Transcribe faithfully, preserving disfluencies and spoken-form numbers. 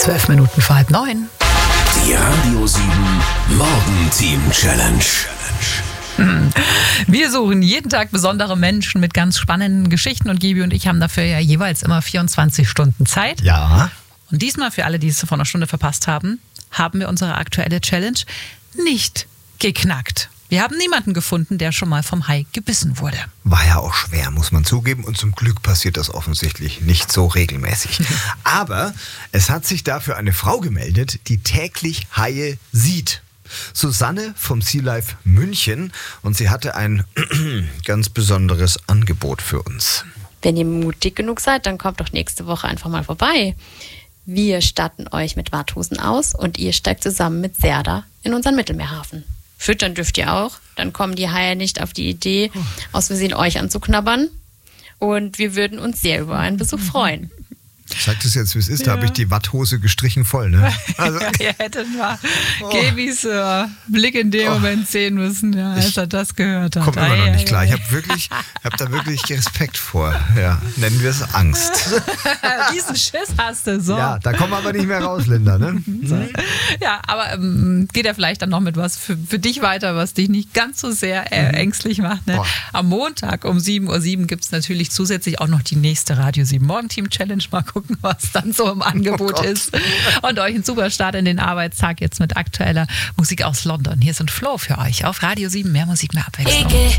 Zwölf Minuten vor halb neun. Die Radio sieben Morgenteam Challenge. Wir suchen jeden Tag besondere Menschen mit ganz spannenden Geschichten und Gibi und ich haben dafür ja jeweils immer vierundzwanzig Stunden Zeit. Ja. Und diesmal, für alle, die es vor einer Stunde verpasst haben, haben wir unsere aktuelle Challenge nicht geknackt. Wir haben niemanden gefunden, der schon mal vom Hai gebissen wurde. War ja auch schwer, muss man zugeben. Und zum Glück passiert das offensichtlich nicht so regelmäßig. Aber es hat sich dafür eine Frau gemeldet, die täglich Haie sieht. Susanne vom Sea Life München. Und sie hatte ein ganz besonderes Angebot für uns. Wenn ihr mutig genug seid, dann kommt doch nächste Woche einfach mal vorbei. Wir statten euch mit Warthosen aus und ihr steigt zusammen mit Serda in unseren Mittelmeerhafen. Füttern dürft ihr auch, dann kommen die Haie nicht auf die Idee, aus Versehen euch anzuknabbern. Und wir würden uns sehr über einen Besuch freuen. Sagt es jetzt, wie es ist, Ja. da habe ich die Watthose gestrichen voll, ne? Also, Ja, ihr hättet mal Gabys äh, Blick in dem Oh. Moment sehen müssen, ja, als Ich er das gehört hat. kommt immer Ei, noch ei, nicht klar. Ich ei. habe wirklich, hab da wirklich Respekt vor. Ja, nennen wir es Angst. Diesen Schiss hast du, so. Ja, da kommen wir aber nicht mehr raus, Linda, ne? Ja, aber ähm, geht ja vielleicht dann noch mit was für, für dich weiter, was dich nicht ganz so sehr äh, ängstlich macht. Ne? Boah. Am Montag um sieben Uhr sieben gibt es natürlich zusätzlich auch noch die nächste Radio sieben Morgenteam Challenge. Mal gucken, was dann so im Angebot Oh Gott. ist. Und euch einen super Start in den Arbeitstag jetzt mit aktueller Musik aus London. Hier sind Flow für euch auf Radio sieben. Mehr Musik, mehr Abwechslung.